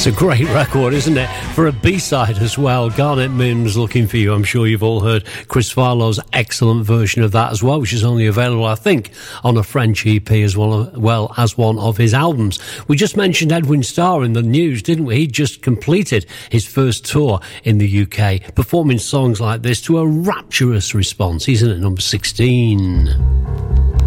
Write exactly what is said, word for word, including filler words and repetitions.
It's a great record, isn't it? For a B-side as well. Garnet Mims, Looking For You. I'm sure you've all heard Chris Farlow's excellent version of that as well, which is only available, I think, on a French E P as well, well as one of his albums. We just mentioned Edwin Starr in the news, didn't we? He just completed his first tour in the U K, performing songs like this to a rapturous response. He's in at number sixteen.